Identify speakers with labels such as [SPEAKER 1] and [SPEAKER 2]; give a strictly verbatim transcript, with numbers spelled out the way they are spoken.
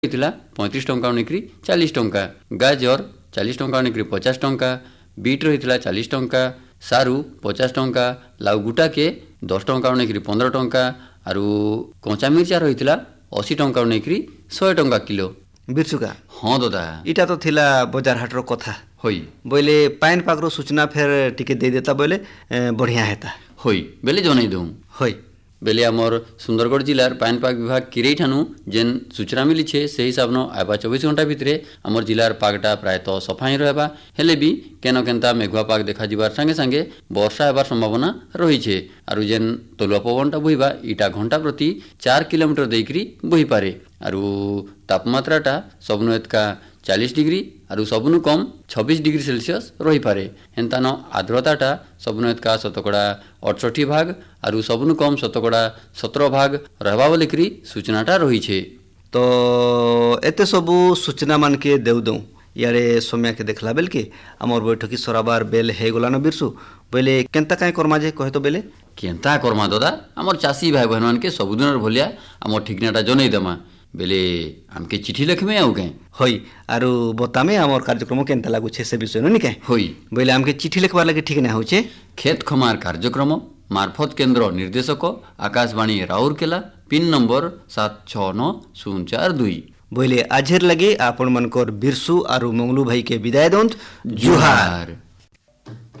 [SPEAKER 1] पैंतीस टंका उनेकरी चालीस टंका, गाजर चालीस टंका उनेकरी पचास टंका, बीट रही चालीस टंका, सारू पचास टंका, लाउ गुटा के दस टंका उनेकरी पंद्रह टंका आरु कंचा मिर्चा रही अशी टंका उनेकरी सौ टंका किलो।
[SPEAKER 2] बिरसुका
[SPEAKER 1] हाँ दादा
[SPEAKER 2] इटा तो थिला बजार हाटर कथा
[SPEAKER 1] होई
[SPEAKER 2] बोले पाइन पाग्रो सूचना फेर टिके दे देता बोले बढ़िया हेता
[SPEAKER 1] होई बेले जनै दऊ
[SPEAKER 2] होई
[SPEAKER 1] बेले आमर सुंदरगढ़ जिलार पानीपाग विभाग किरै ठानु जेन सूचना मिली छे से हिसाब न आबा चौबीस घंटा भितरे आमर जिलार पागटा प्रायतः सफाई रहबा हेले भी केन केनता मेघुआ पाग देखा जिबार संगे संगे वर्षा हेबार संभावना रही छे आरु जेन तलुआ पवनटा बहिबा इटा घंटा प्रति चार किलोमीटर देकरी बहि पारे आरु तापमात्राटा सबनु एतका चालीस डिग्री आरु सबनु कम छब्बीस डिग्री सेल्सियस रही पारे हेन्तान आर्द्रताटा सबनु एतका शतकड़ा अड़सठी भाग आरु सबनु कम शतकड़ा सत्रह भाग रहबा बोलिकरी सूचनाटा रही छे।
[SPEAKER 2] तो एते सबू सूचना मान के देउ दऊ यारे समय के देखला बेल के आमर बैठकी सराबार बेल हे गला न बिरसु बोले केनता काई करमा जे कहे तो बेले
[SPEAKER 1] केनता करमा दादा आमर चासी भाई बहन मान के सबुदिनर भलिया आमर ठिकनाटा जनै देमा बेले आमके चिठी लिखमे आउ के
[SPEAKER 2] होई आरु बतामे आमर कार्यक्रम केनता लागु छे से विषय न निके
[SPEAKER 1] होई
[SPEAKER 2] बोले आमके चिठी लिखबार लागि ठीक ना होचे
[SPEAKER 1] खेत खमार कार्यक्रम मार्फत केंद्र निर्देशक आकाशवाणी राउरकेला पिन नंबर सात छः नौ शून्य चार दुई
[SPEAKER 2] बोले आजेर लगे आपण मनकर बिरसु आरु मंगलू भाई के विदाय दंत जुहार।